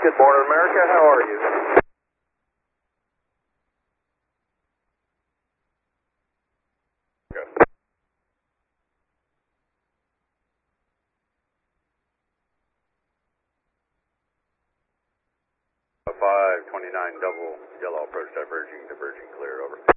Good morning, America. How are you? Good. 529 double yellow approach diverging clear, over.